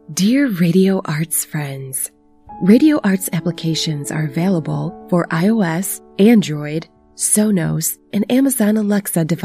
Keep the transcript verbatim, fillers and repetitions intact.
Dear Radio Arts friends, Radio Arts applications are available for iOS, Android, Sonos, and Amazon Alexa devices.